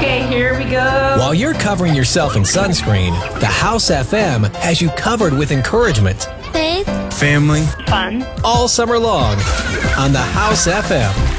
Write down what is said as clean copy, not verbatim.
Okay, here we go. While you're covering yourself in sunscreen, the House FM has you covered with encouragement. Faith. Family. Fun. All summer long on the House FM.